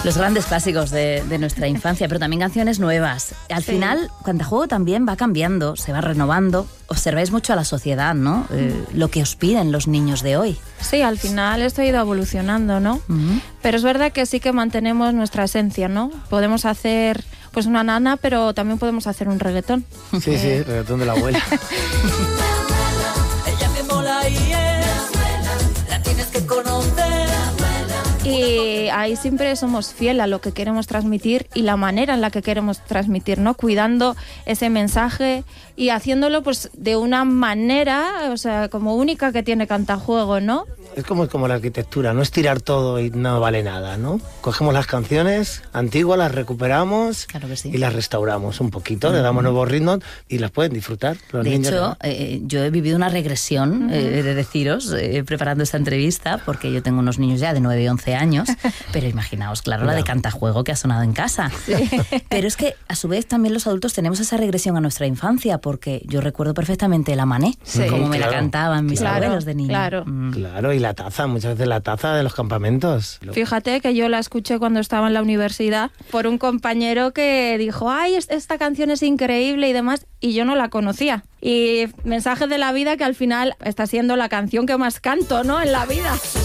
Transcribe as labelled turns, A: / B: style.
A: Los grandes clásicos de nuestra infancia, pero también canciones nuevas. Al final, Cantajuego también va cambiando, se va renovando. Observáis mucho a la sociedad, ¿no? Lo que os piden los niños de hoy.
B: Sí, al final esto ha ido evolucionando, ¿no? Uh-huh. Pero es verdad que sí que mantenemos nuestra esencia, ¿no? Podemos hacer pues una nana, pero también podemos hacer un reggaetón.
C: Sí, reggaetón de la abuela.
D: Ella me mola y la tienes que conocer.
B: Y ahí siempre somos fieles a lo que queremos transmitir y la manera en la que queremos transmitir, ¿no? Cuidando ese mensaje y haciéndolo pues de una manera, o sea, como única que tiene Cantajuego, ¿no?
C: Es como la arquitectura, no es tirar todo y no vale nada, ¿no? Cogemos las canciones antiguas, las recuperamos,
A: claro que sí,
C: y las restauramos un poquito, le damos nuevos ritmos y las pueden disfrutar los
A: de
C: niños.
A: Hecho, yo he vivido una regresión, de deciros, preparando esta entrevista, porque yo tengo unos niños ya de 9 y 11 años, pero imaginaos, claro, la de Cantajuego que ha sonado en casa. Sí. Pero es que, a su vez, también los adultos tenemos esa regresión a nuestra infancia, porque yo recuerdo perfectamente la Mané, como me la cantaban mis abuelos de niño.
C: Claro, y la taza, muchas veces la taza de los campamentos.
B: Fíjate que yo la escuché cuando estaba en la universidad por un compañero que dijo, ay, esta canción es increíble y demás, y yo no la conocía. Y mensaje de la vida que al final está siendo la canción que más canto, ¿no?, en la vida.